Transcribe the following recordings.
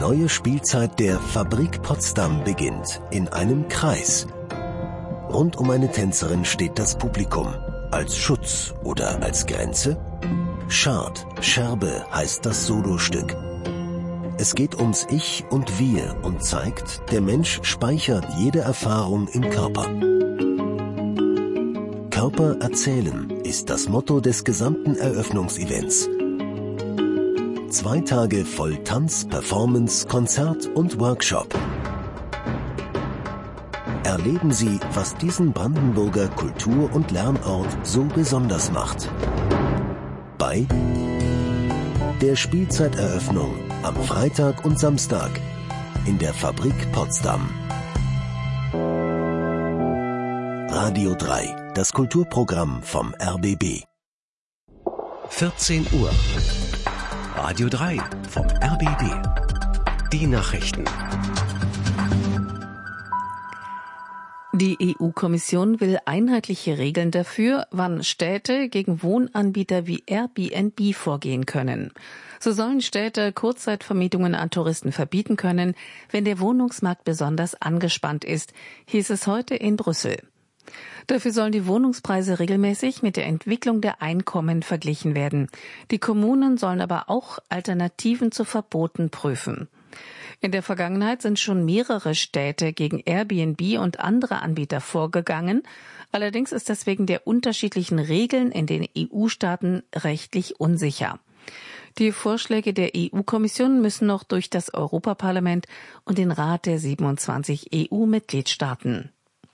neue Spielzeit der Fabrik Potsdam beginnt in einem Kreis. Rund um eine Tänzerin steht das Publikum. Als Schutz oder als Grenze? Schad, Scherbe heißt das Solostück. Es geht ums Ich und Wir und zeigt, der Mensch speichert jede Erfahrung im Körper. Körper erzählen ist das Motto des gesamten Eröffnungsevents. 2 Tage voll Tanz, Performance, Konzert und Workshop. Erleben Sie, was diesen Brandenburger Kultur- und Lernort so besonders macht. Bei der Spielzeiteröffnung am Freitag und Samstag in der Fabrik Potsdam. Radio 3, das Kulturprogramm vom RBB. 14 Uhr. Radio 3 vom RBB. Die Nachrichten. Die EU-Kommission will einheitliche Regeln dafür, wann Städte gegen Wohnanbieter wie Airbnb vorgehen können. So sollen Städte Kurzzeitvermietungen an Touristen verbieten können, wenn der Wohnungsmarkt besonders angespannt ist, hieß es heute in Brüssel. Dafür sollen die Wohnungspreise regelmäßig mit der Entwicklung der Einkommen verglichen werden. Die Kommunen sollen aber auch Alternativen zu Verboten prüfen. In der Vergangenheit sind schon mehrere Städte gegen Airbnb und andere Anbieter vorgegangen. Allerdings ist das wegen der unterschiedlichen Regeln in den EU-Staaten rechtlich unsicher. Die Vorschläge der EU-Kommission müssen noch durch das Europaparlament und den Rat der 27 EU-Mitgliedstaaten.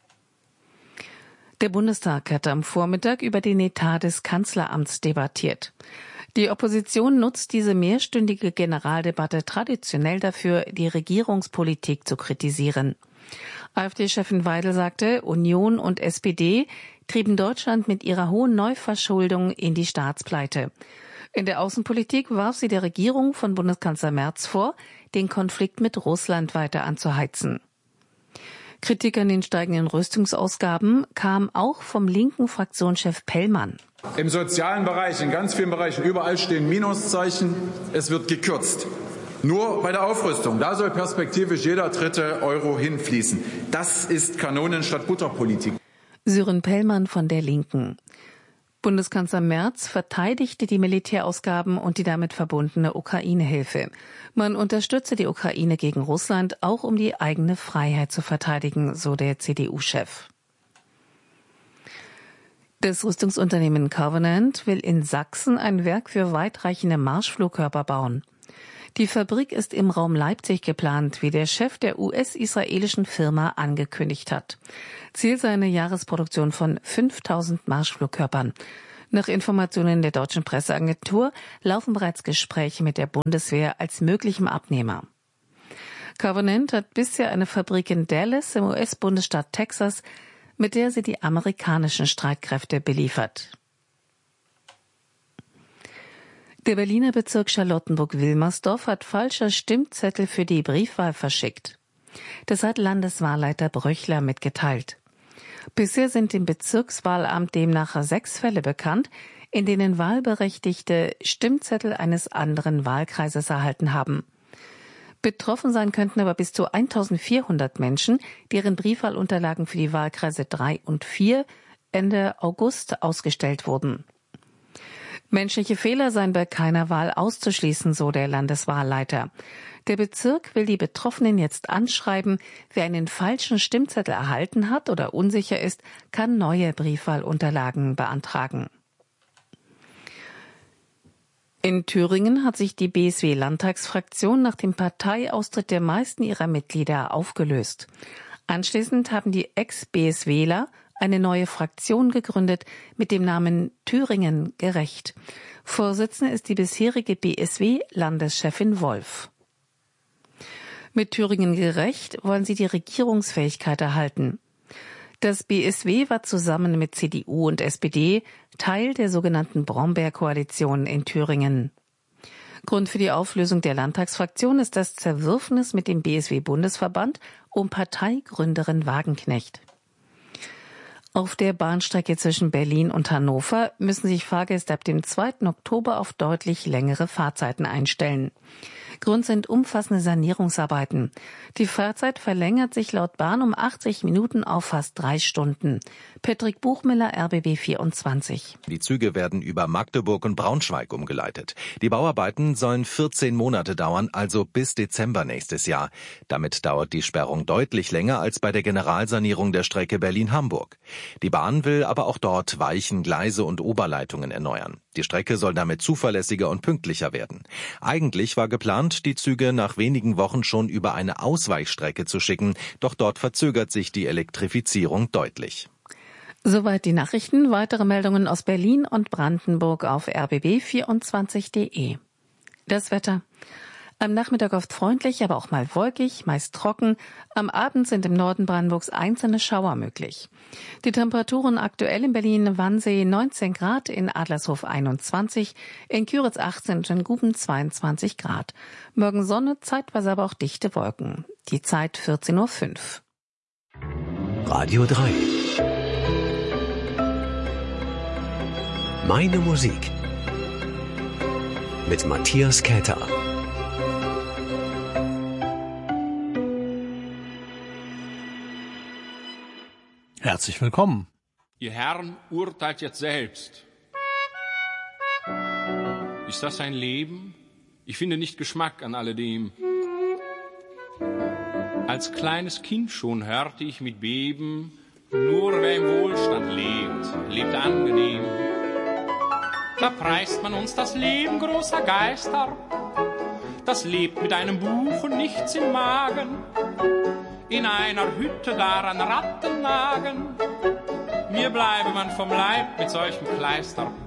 Der Bundestag hat am Vormittag über den Etat des Kanzleramts debattiert. Die Opposition nutzt diese mehrstündige Generaldebatte traditionell dafür, die Regierungspolitik zu kritisieren. AfD-Chefin Weidel sagte, Union und SPD trieben Deutschland mit ihrer hohen Neuverschuldung in die Staatspleite. In der Außenpolitik warf sie der Regierung von Bundeskanzler Merz vor, den Konflikt mit Russland weiter anzuheizen. Kritik an den steigenden Rüstungsausgaben kam auch vom linken Fraktionschef Pellmann. Im sozialen Bereich, in ganz vielen Bereichen, überall stehen Minuszeichen. Es wird gekürzt. Nur bei der Aufrüstung, da soll perspektivisch jeder dritte Euro hinfließen. Das ist Kanonen statt Butterpolitik. Sören Pellmann von der Linken. Bundeskanzler Merz verteidigte die Militärausgaben und die damit verbundene Ukraine-Hilfe. Man unterstütze die Ukraine gegen Russland, auch um die eigene Freiheit zu verteidigen, so der CDU-Chef. Das Rüstungsunternehmen Covenant will in Sachsen ein Werk für weitreichende Marschflugkörper bauen. Die Fabrik ist im Raum Leipzig geplant, wie der Chef der US-israelischen Firma angekündigt hat. Ziel sei eine Jahresproduktion von 5000 Marschflugkörpern. Nach Informationen der deutschen Presseagentur laufen bereits Gespräche mit der Bundeswehr als möglichem Abnehmer. Covenant hat bisher eine Fabrik in Dallas im US-Bundesstaat Texas, mit der sie die amerikanischen Streitkräfte beliefert. Der Berliner Bezirk Charlottenburg-Wilmersdorf hat falsche Stimmzettel für die Briefwahl verschickt. Das hat Landeswahlleiter Bröchler mitgeteilt. Bisher sind dem Bezirkswahlamt demnach 6 Fälle bekannt, in denen Wahlberechtigte Stimmzettel eines anderen Wahlkreises erhalten haben. Betroffen sein könnten aber bis zu 1400 Menschen, deren Briefwahlunterlagen für die Wahlkreise 3 und 4 Ende August ausgestellt wurden. Menschliche Fehler seien bei keiner Wahl auszuschließen, so der Landeswahlleiter. Der Bezirk will die Betroffenen jetzt anschreiben. Wer einen falschen Stimmzettel erhalten hat oder unsicher ist, kann neue Briefwahlunterlagen beantragen. In Thüringen hat sich die BSW-Landtagsfraktion nach dem Parteiaustritt der meisten ihrer Mitglieder aufgelöst. Anschließend haben die Ex-BSWler eine neue Fraktion gegründet mit dem Namen Thüringen gerecht. Vorsitzende ist die bisherige BSW-Landeschefin Wolf. Mit Thüringen gerecht wollen sie die Regierungsfähigkeit erhalten. Das BSW war zusammen mit CDU und SPD Teil der sogenannten Brombeer-Koalition in Thüringen. Grund für die Auflösung der Landtagsfraktion ist das Zerwürfnis mit dem BSW-Bundesverband um Parteigründerin Wagenknecht. Auf der Bahnstrecke zwischen Berlin und Hannover müssen sich Fahrgäste ab dem 2. Oktober auf deutlich längere Fahrzeiten einstellen. Grund sind umfassende Sanierungsarbeiten. Die Fahrzeit verlängert sich laut Bahn um 80 Minuten auf fast 3 Stunden. Patrick Buchmiller, RBB 24. Die Züge werden über Magdeburg und Braunschweig umgeleitet. Die Bauarbeiten sollen 14 Monate dauern, also bis Dezember nächstes Jahr. Damit dauert die Sperrung deutlich länger als bei der Generalsanierung der Strecke Berlin-Hamburg. Die Bahn will aber auch dort Weichen, Gleise und Oberleitungen erneuern. Die Strecke soll damit zuverlässiger und pünktlicher werden. Eigentlich war geplant, die Züge nach wenigen Wochen schon über eine Ausweichstrecke zu schicken, doch dort verzögert sich die Elektrifizierung deutlich. Soweit die Nachrichten. Weitere Meldungen aus Berlin und Brandenburg auf rbb24.de. Das Wetter. Am Nachmittag oft freundlich, aber auch mal wolkig, meist trocken. Am Abend sind im Norden Brandenburgs einzelne Schauer möglich. Die Temperaturen aktuell in Berlin-Wannsee 19 Grad, in Adlershof 21, in Küritz 18 und in Guben 22 Grad. Morgen Sonne, zeitweise aber auch dichte Wolken. Die Zeit 14:05 Uhr. Radio 3. Meine Musik. Mit Matthias Käther. Herzlich willkommen. Ihr Herrn urteilt jetzt selbst. Ist das ein Leben? Ich finde nicht Geschmack an alledem. Als kleines Kind schon hörte ich mit Beben, nur wer im Wohlstand lebt angenehm. Da preist man uns das Leben großer Geister, das lebt mit einem Buch und nichts im Magen. In einer Hütte daran Ratten nagen, mir bleibe man vom Leib mit solchem Kleister.